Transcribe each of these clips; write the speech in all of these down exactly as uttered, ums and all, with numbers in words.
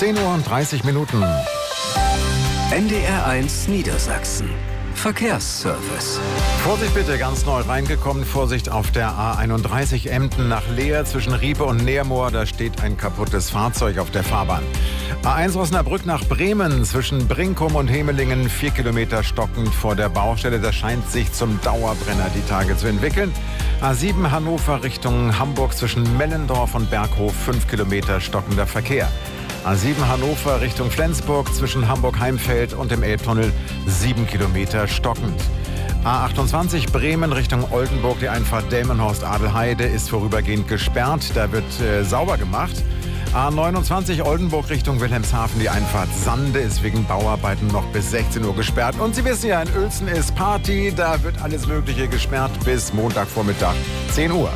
zehn Uhr und dreißig Minuten. N D R eins Niedersachsen. Verkehrsservice. Vorsicht bitte, ganz neu reingekommen. Vorsicht auf der A einunddreißig Emden nach Leer zwischen Riepe und Neermoor. Da steht ein kaputtes Fahrzeug auf der Fahrbahn. A eins Osnabrück nach Bremen zwischen Brinkum und Hemelingen. Vier Kilometer stockend vor der Baustelle. Das scheint sich zum Dauerbrenner die Tage zu entwickeln. A sieben Hannover Richtung Hamburg zwischen Mellendorf und Berghof. Fünf Kilometer stockender Verkehr. A sieben Hannover Richtung Flensburg zwischen Hamburg-Heimfeld und dem Elbtunnel sieben Kilometer stockend. A achtundzwanzig Bremen Richtung Oldenburg, die Einfahrt Delmenhorst-Adelheide ist vorübergehend gesperrt. Da wird äh, sauber gemacht. A neunundzwanzig Oldenburg Richtung Wilhelmshaven, die Einfahrt Sande ist wegen Bauarbeiten noch bis sechzehn Uhr gesperrt. Und Sie wissen ja, in Uelzen ist Party, da wird alles Mögliche gesperrt bis Montagvormittag zehn Uhr.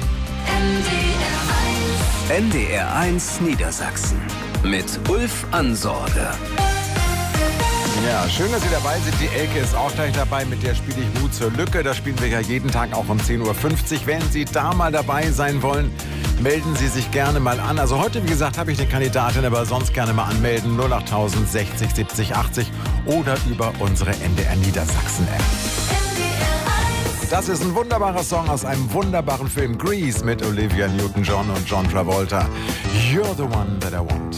N D R eins Niedersachsen mit Ulf Ansorge. Ja, schön, dass Sie dabei sind. Die Elke ist auch gleich dabei. Mit der spiele ich Mut zur Lücke. Das spielen wir ja jeden Tag auch um zehn Uhr fünfzig. Wenn Sie da mal dabei sein wollen, melden Sie sich gerne mal an. Also heute, wie gesagt, habe ich eine Kandidatin, aber sonst gerne mal anmelden. null acht sechzig siebzig achtzig oder über unsere N D R Niedersachsen-App. Das ist ein wunderbarer Song aus einem wunderbaren Film Grease mit Olivia Newton-John und John Travolta. You're the one that I want.